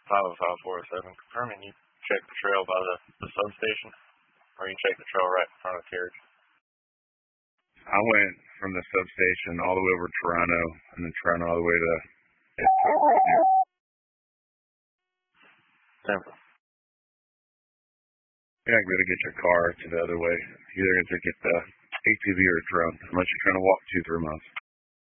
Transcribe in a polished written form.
505-407. Confirming you checked the trail by the substation, or you checked the trail right in front of the carriage? I went from the substation all the way over to Toronto, and then Toronto all the way to Denver. You're not going to get your car to the other way. You're either going to get the ATV or a drone, unless you're trying to walk 2-3 miles.